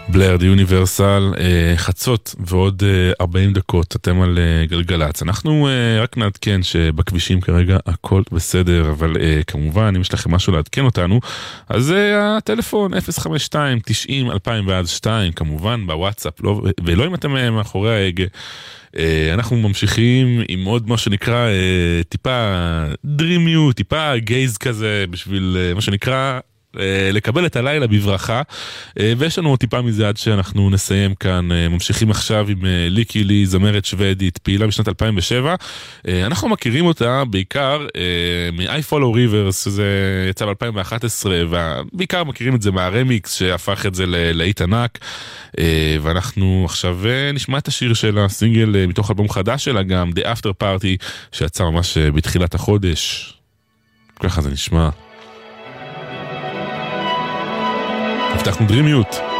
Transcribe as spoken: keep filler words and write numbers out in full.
בלר די יוניברסל, חצות ועוד ארבעים דקות, אתם על גלגלץ. אנחנו רק נעדכן שבכבישים כרגע הכל בסדר, אבל כמובן אם יש לכם משהו לעדכן אותנו, אז הטלפון אפס חמש שתיים תשעים אלפיים ועד שתיים, כמובן בוואטסאפ, לא, ולא אם אתם מאחורי ההגה. אנחנו ממשיכים עם עוד מה שנקרא טיפה דרימיות, טיפה גייז כזה, בשביל מה שנקרא לקבל את הלילה בברכה, ויש לנו טיפה מזה עד שאנחנו נסיים כאן. ממשיכים עכשיו עם ליקי לי, זמרת שוודית, פעילה בשנת אלפיים ושבע. אנחנו מכירים אותה בעיקר מ-I Follow Rivers, שזה יצא ב-אלפיים ואחת עשרה, ובעיקר מכירים את זה מהרמיקס שהפך את זה ללהיט ענק. ואנחנו עכשיו נשמע את השיר שלה, סינגל מתוך אלבום חדש שלה גם, The After Party, שיצא ממש בתחילת החודש. ככה זה נשמע. הבטחנו דרימיות.